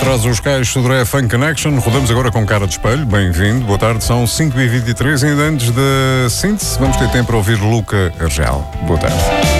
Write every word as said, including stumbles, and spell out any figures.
traz os Cais Sodré Funk Connection. Rodamos agora com cara de espelho. Bem-vindo, boa tarde, são cinco e vinte e três. Ainda antes da síntese, vamos ter tempo para ouvir Luca Argel. Boa tarde.